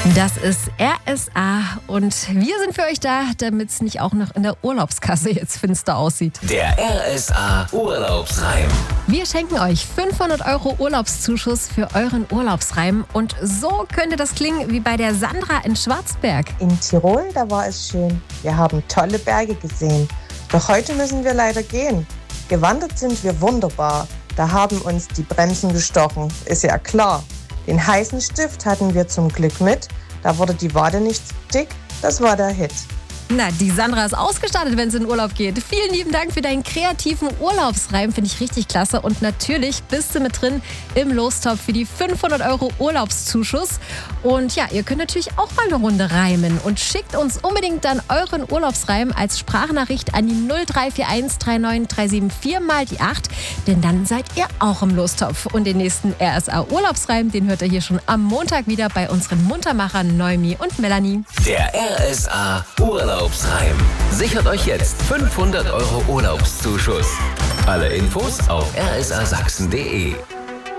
Das ist RSA und wir sind für euch da, damit es nicht auch noch in der Urlaubskasse jetzt finster aussieht. Der RSA Urlaubsreim. Wir schenken euch 500 € Urlaubszuschuss für euren Urlaubsreim und so könnte das klingen wie bei der Sandra in Schwarzberg. In Tirol, da war es schön. Wir haben tolle Berge gesehen. Doch heute müssen wir leider gehen. Gewandert sind wir wunderbar. Da haben uns die Bremsen gestochen, ist ja klar. Den heißen Stift hatten wir zum Glück mit. Da wurde die Wade nicht dick, das war der Hit. Na, die Sandra ist ausgestattet, wenn es in Urlaub geht. Vielen lieben Dank für deinen kreativen Urlaubsreim, finde ich richtig klasse. Und natürlich bist du mit drin im Lostopf für die 500 € Urlaubszuschuss. Und ja, ihr könnt natürlich auch mal eine Runde reimen und schickt uns unbedingt dann euren Urlaubsreim als Sprachnachricht an die 0341 39374 mal die 8. Denn dann seid ihr auch im Lostopf. Und den nächsten RSA Urlaubsreim, den hört ihr hier schon am Montag wieder bei unseren Muntermachern Noemi und Melanie. Der RSA Urlaubsreim. Sichert euch jetzt 500 € Urlaubszuschuss. Alle Infos auf rsasachsen.de.